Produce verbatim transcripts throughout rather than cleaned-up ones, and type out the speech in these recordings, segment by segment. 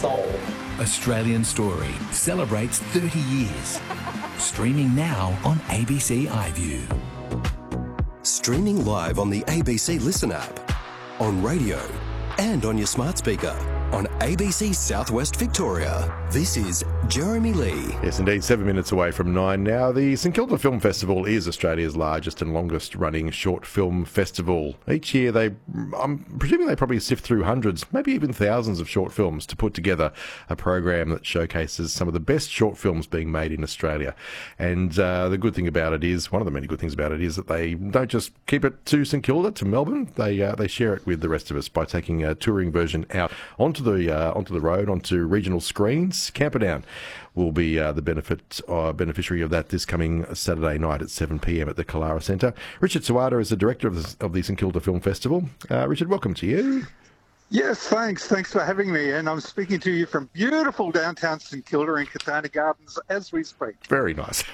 soul. Australian Story celebrates thirty years. Streaming now on A B C iView. Streaming live on the A B C Listen app, on radio and on your smart speaker. On A B C Southwest Victoria, this is Jeremy Lee. Yes, indeed, seven minutes away from nine now. The St Kilda Film Festival is Australia's largest and longest running short film festival. Each year they, I'm presuming they probably sift through hundreds, maybe even thousands of short films to put together a program that showcases some of the best short films being made in Australia. And uh, the good thing about it is, one of the many good things about it is that they don't just keep it to St Kilda, to Melbourne, they uh, they share it with the rest of us by taking a touring version out onto the uh, onto the road, onto regional screens. Camperdown will be uh, the benefit uh, beneficiary of that this coming Saturday night at seven p m at the Kalara Centre. Richard Suada is the director of the, of the St Kilda Film Festival. Uh, Richard, welcome to you. Yes, thanks. Thanks for having me. And I'm speaking to you from beautiful downtown St Kilda in Katana Gardens as we speak. Very nice.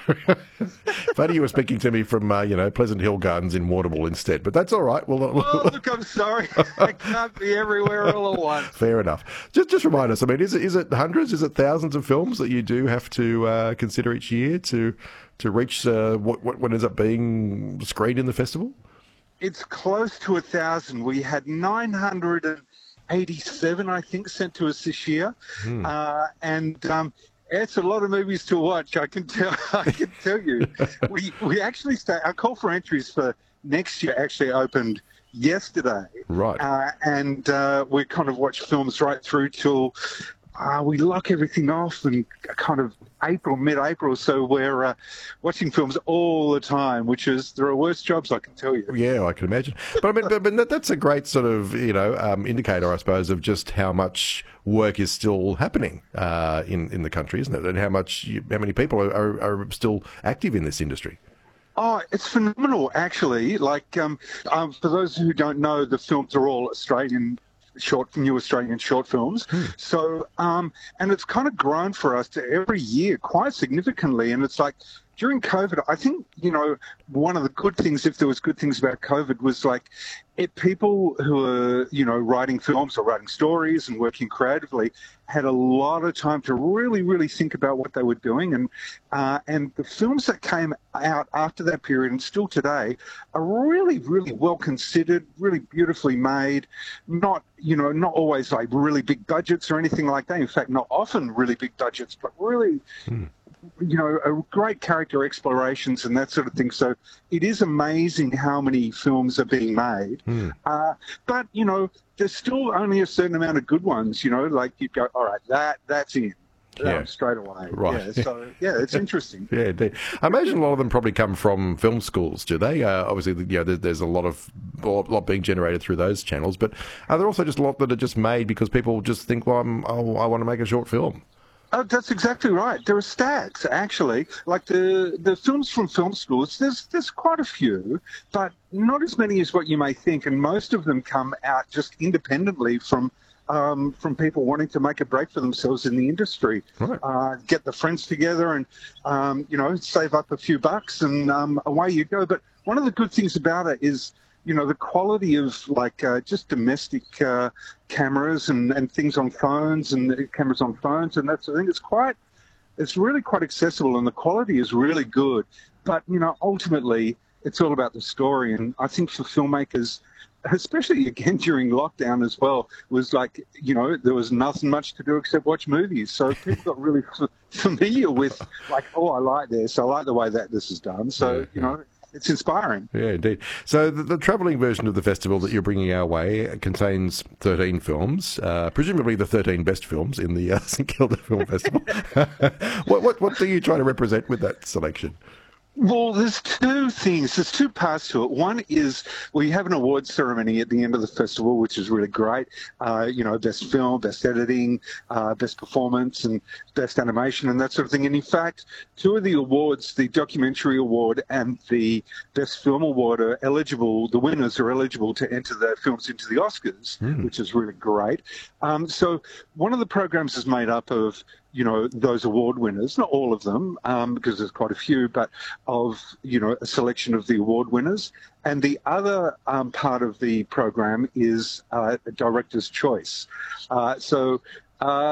Funny you were speaking to me from, uh, you know, Pleasant Hill Gardens in Waterville instead, but that's all right. We'll, we'll... Oh, look, I'm sorry. I can't be everywhere all at once. Fair enough. Just just remind us, I mean, is it, is it hundreds, is it thousands of films that you do have to uh, consider each year to to reach uh, what, what, what ends up being screened in the festival? It's close to a thousand. We had nine hundred eighty-seven, I think, sent to us this year, hmm. uh, and um, it's a lot of movies to watch. I can tell. I can tell you, we we actually start, our call for entries for next year actually opened yesterday, right? Uh, and uh, we kind of watch films right through till uh, we lock everything off and kind of April, mid-April. So we're uh, watching films all the time, which is, there are worse jobs, I can tell you. Yeah, I can imagine. But I mean, but, but that's a great sort of, you know, um, indicator, I suppose, of just how much work is still happening uh, in, in the country, isn't it? And how much, you, how many people are, are, are still active in this industry. Oh, it's phenomenal, actually. Like, um, um, for those who don't know, the films are all Australian short, new Australian short films. Hmm. So, um, and it's kind of grown for us to every year quite significantly. And it's like, during COVID, I think, you know, one of the good things, if there was good things about COVID, was like it, people who are, you know, writing films or writing stories and working creatively had a lot of time to really, really think about what they were doing. And uh, and the films that came out after that period and still today are really, really well considered, really beautifully made, not, you know, not always like really big budgets or anything like that. In fact, not often really big budgets, but really... Hmm. you know, a great character explorations and that sort of thing. So it is amazing how many films are being made. Mm. Uh, but, you know, there's still only a certain amount of good ones, you know, like you go, all right, that that's in. Yeah. Um, straight away. Right. Yeah, so, yeah, it's interesting. Yeah, indeed. I imagine a lot of them probably come from film schools, do they? Uh, obviously, you know, there's a lot of a lot being generated through those channels, but are there also just a lot that are just made because people just think, well, I'm, oh, I want to make a short film? Oh, that's exactly right. There are stats, actually. Like the, the films from film schools, there's there's quite a few, but not as many as what you may think. And most of them come out just independently from um, from people wanting to make a break for themselves in the industry. Right. Uh, get the friends together and, um, you know, save up a few bucks and um, away you go. But one of the good things about it is, you know, the quality of like uh, just domestic uh, cameras and, and things on phones and cameras on phones and that sort of thing. It's quite, it's really quite accessible and the quality is really good. But, you know, ultimately it's all about the story. And I think for filmmakers, especially again during lockdown as well, was like, you know, there was nothing much to do except watch movies. So people got really familiar with like, oh, I like this. I like the way that this is done. So, you know, it's inspiring. Yeah, indeed. So the, the travelling version of the festival that you're bringing our way contains thirteen films, uh, presumably the thirteen best films in the uh, St Kilda Film Festival. what, what, what do you try to represent with that selection? Well, there's two things. There's two parts to it. One is we have an awards ceremony at the end of the festival, which is really great. Uh, you know, best film, best editing, uh, best performance, and best animation, and that sort of thing. And in fact, two of the awards, the documentary award and the best film award, are eligible. The winners are eligible to enter their films into the Oscars, mm. which is really great. Um, so one of the programs is made up of, you know, those award winners, not all of them, um, because there's quite a few, but of, you know, a selection of the award winners. And the other um, part of the program is uh, a director's choice. Uh, so uh,